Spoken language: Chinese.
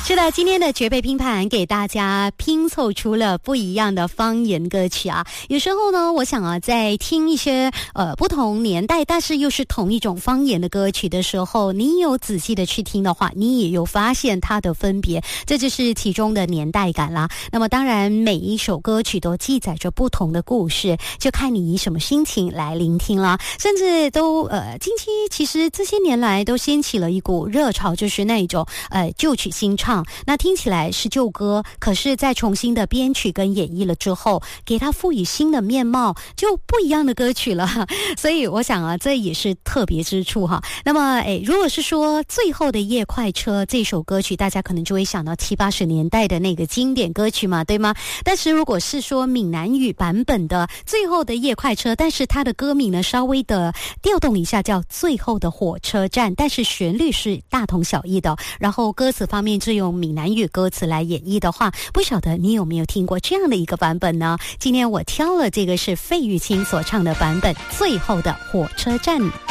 是的，今天的绝配拼盘给大家拼凑出了不一样的方言歌曲啊。有时候呢，我想啊，在听一些不同年代但是又是同一种方言的歌曲的时候，你有仔细的去听的话，你也有发现它的分别，这就是其中的年代感啦。那么当然每一首歌曲都记载着不同的故事，就看你以什么心情来聆听啦。甚至都近期其实这些年来都掀起了一股热潮，就是那种旧曲新唱，那听起来是旧歌，可是在重新的编曲跟演绎了之后，给它赋予新的面貌，就不一样的歌曲了。所以我想啊，这也是特别之处哈。那么如果是说最后的夜快车这首歌曲，大家可能就会想到70、80年代的那个经典歌曲嘛，对吗？但是如果是说闽南语版本的最后的夜快车，但是它的歌名呢稍微的调动一下，叫最后的火车站，但是旋律是大同小异的，然后歌词方面是用闽南语歌词来演绎的话，不晓得你有没有听过这样的一个版本呢？今天我挑了这个是费玉清所唱的版本《最后的火车站》。